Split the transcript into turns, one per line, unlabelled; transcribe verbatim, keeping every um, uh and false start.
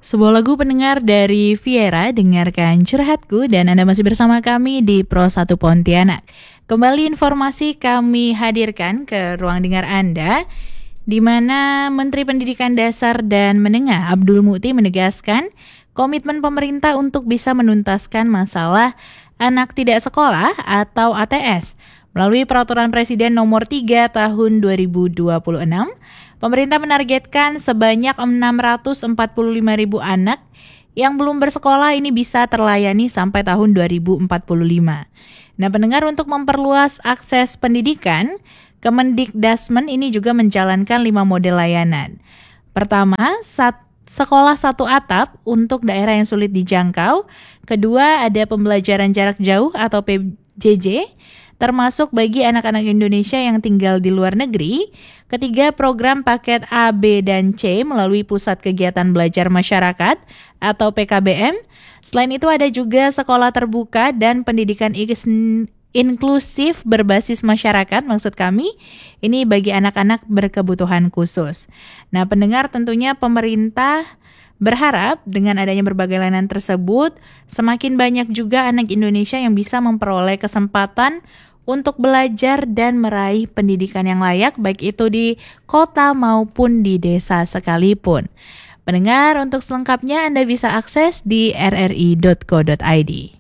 Sebuah lagu pendengar dari Viera, dengarkan curhatku, dan Anda masih bersama kami di Pro satu Pontianak. Kembali informasi kami hadirkan ke ruang dengar Anda, di mana Menteri Pendidikan Dasar dan Menengah Abdul Mukti menegaskan komitmen pemerintah untuk bisa menuntaskan masalah anak tidak sekolah atau A T S. Melalui Peraturan Presiden Nomor tiga Tahun dua ribu dua puluh enam, pemerintah menargetkan sebanyak enam ratus empat puluh lima ribu anak yang belum bersekolah ini bisa terlayani sampai tahun dua ribu empat puluh lima. Nah, pendengar, untuk memperluas akses pendidikan, Kemendikdasmen ini juga menjalankan lima model layanan. Pertama, sat, sekolah satu atap untuk daerah yang sulit dijangkau. Kedua, ada pembelajaran jarak jauh atau P J J, termasuk bagi anak-anak Indonesia yang tinggal di luar negeri. Ketiga, program paket A, B, dan C melalui Pusat Kegiatan Belajar Masyarakat atau P K B M. Selain itu ada juga sekolah terbuka dan pendidikan inklusif berbasis masyarakat, maksud kami ini bagi anak-anak berkebutuhan khusus. Nah, pendengar, tentunya pemerintah berharap dengan adanya berbagai layanan tersebut, semakin banyak juga anak Indonesia yang bisa memperoleh kesempatan untuk belajar dan meraih pendidikan yang layak, baik itu di kota maupun di desa sekalipun. Pendengar, untuk selengkapnya Anda bisa akses di r r i dot co dot i d.